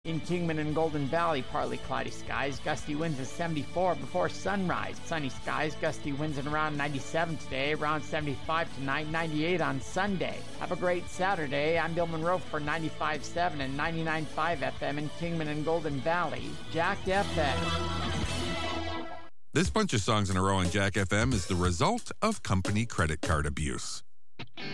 In Kingman and Golden Valley, partly cloudy skies, gusty winds at 74 before sunrise. Sunny skies, gusty winds at around 97 today, around 75 tonight, 98 on Sunday. Have a great Saturday. I'm Bill Monroe for 95.7 and 99.5 FM in Kingman and Golden Valley. Jack FM. This bunch of songs in a row on Jack FM is the result of company credit card abuse.